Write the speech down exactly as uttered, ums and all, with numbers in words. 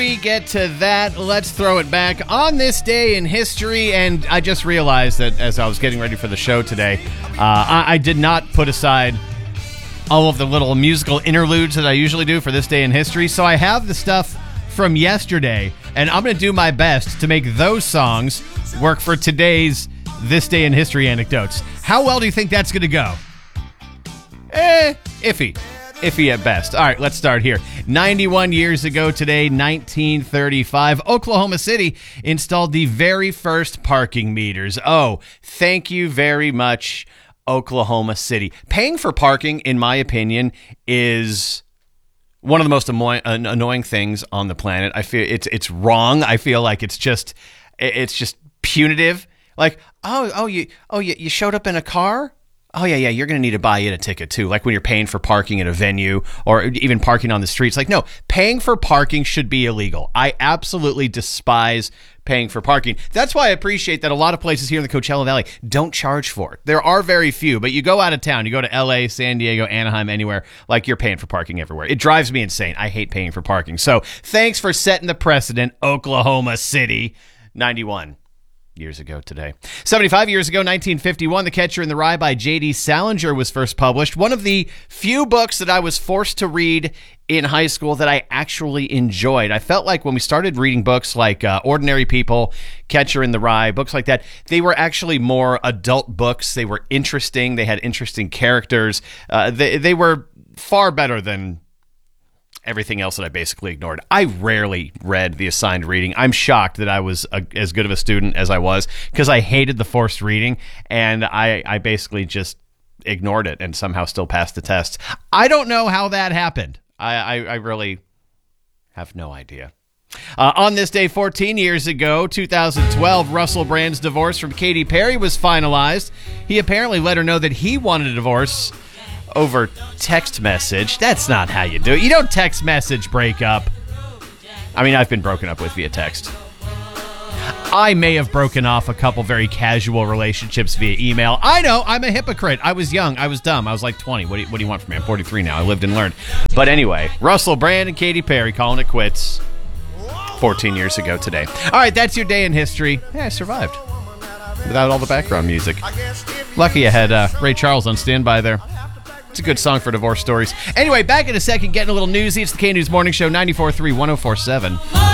we get to that, let's throw it back on this day in history. And I just realized that as I was getting ready for the show today, uh, I, I did not put aside all of the little musical interludes that I usually do for this day in history. So I have the stuff from yesterday, and I'm going to do my best to make those songs work for today's This Day in History anecdotes. How well do you think that's going to go? Eh, iffy. Iffy at best. All right, let's start here. ninety-one years ago today, nineteen thirty-five, Oklahoma City installed the very first parking meters. Oh, thank you very much, Oklahoma City. Paying for parking, in my opinion, is one of the most annoying, annoying things on the planet. I feel it's it's wrong. I feel like it's just it's just punitive. Like, oh, oh, you, oh, you, you showed up in a car? Oh, yeah, yeah, you're going to need to buy in a ticket, too. Like when you're paying for parking at a venue or even parking on the streets. Like, no, paying for parking should be illegal. I absolutely despise paying for parking. That's why I appreciate that a lot of places here in the Coachella Valley don't charge for it. There are very few, but you go out of town, you go to L A, San Diego, Anaheim, anywhere, like you're paying for parking everywhere. It drives me insane. I hate paying for parking. So thanks for setting the precedent, Oklahoma City. ninety-one years ago today. seventy-five years ago, nineteen fifty-one, The Catcher in the Rye by J D Salinger was first published. One of the few books that I was forced to read in high school that I actually enjoyed. I felt like when we started reading books like uh, Ordinary People, Catcher in the Rye, books like that, they were actually more adult books. They were interesting. They had interesting characters. Uh, they, they were far better than everything else that I basically ignored. I rarely read the assigned reading. I'm shocked that I was a, as good of a student as I was because I hated the forced reading, and I, I basically just ignored it and somehow still passed the tests. I don't know how that happened. I, I, I really have no idea. Uh, on this day, fourteen years ago, two thousand twelve, Russell Brand's divorce from Katy Perry was finalized. He apparently let her know that he wanted a divorce over text message. That's not how you do it. You don't text message break up. I mean, I've been broken up with via text. I may have broken off a couple very casual relationships via email. I know, I'm a hypocrite. I was young. I was dumb. I was like twenty. What do you, what do you want from me? I'm forty-three now. I lived and learned. But anyway, Russell Brand and Katy Perry calling it quits fourteen years ago today. All right, that's your day in history. Hey, I survived without all the background music. Lucky I had uh, Ray Charles on standby there. It's a good song for divorce stories. Anyway, back in a second, getting a little newsy. It's the K-News Morning Show, ninety-four point three, one oh four point seven.